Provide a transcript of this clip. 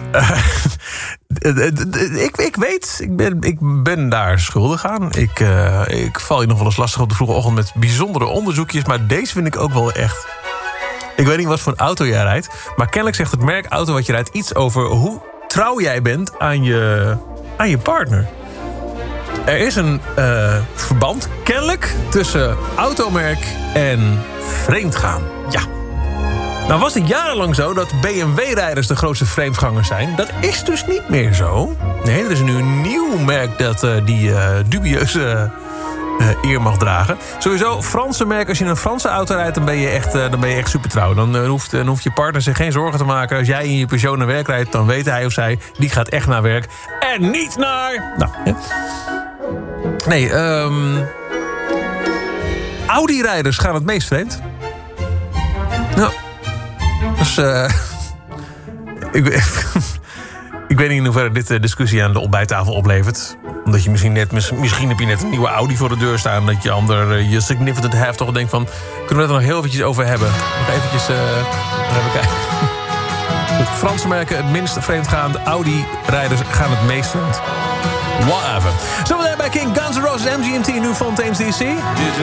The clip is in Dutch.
Ik ben daar schuldig aan. Ik val je nog wel eens lastig op de vroege ochtend met bijzondere onderzoekjes. Maar deze vind ik ook wel echt... Ik weet niet wat voor een auto jij rijdt. Maar kennelijk zegt het merk auto wat je rijdt iets over hoe trouw jij bent aan je partner. Er is een verband, kennelijk, tussen automerk en vreemdgaan. Ja. Nou was het jarenlang zo dat BMW-rijders de grootste vreemdgangers zijn. Dat is dus niet meer zo. Nee, er is nu een nieuw merk dat die dubieuze eer mag dragen. Sowieso, Franse merk, als je een Franse auto rijdt, dan ben je echt super trouw. Dan hoeft je partner zich geen zorgen te maken. Als jij in je Peugeot naar werk rijdt, dan weet hij of zij, die gaat echt naar werk. En niet naar... Nou, ja. Nee, Audi-rijders gaan het meest vreemd. Nou, dus ik weet niet in hoeverre dit de discussie aan de ontbijttafel oplevert. Omdat je misschien heb je net een nieuwe Audi voor de deur staan. Dat je ander, je significant have toch denkt van... Kunnen we het er nog heel eventjes over hebben? Nog eventjes even kijken. De Franse merken het minst vreemdgaande. Audi-rijders gaan het meest vreemd. Whatever. Zometeen bij King, Guns N' Roses, MGMT, New Fontaine's DC.